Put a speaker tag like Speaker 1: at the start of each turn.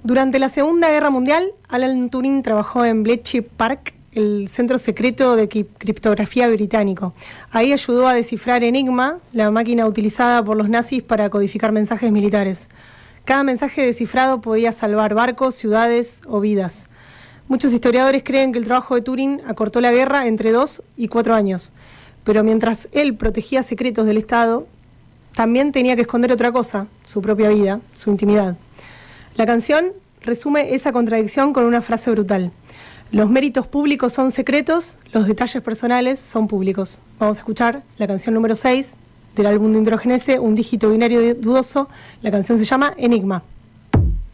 Speaker 1: Durante la Segunda Guerra Mundial, Alan Turing trabajó en Bletchley Park, el centro secreto de criptografía británico. Ahí ayudó a descifrar Enigma, la máquina utilizada por los nazis para codificar mensajes militares. Cada mensaje descifrado podía salvar barcos, ciudades o vidas. Muchos historiadores creen que el trabajo de Turing acortó la guerra entre 2 y 4 años. Pero mientras él protegía secretos del Estado, también tenía que esconder otra cosa, su propia vida, su intimidad. La canción resume esa contradicción con una frase brutal. Los méritos públicos son secretos, los detalles personales son públicos. Vamos a escuchar la canción número 6 del álbum de Indrogenese, Un dígito binario dudoso. La canción se llama Enigma.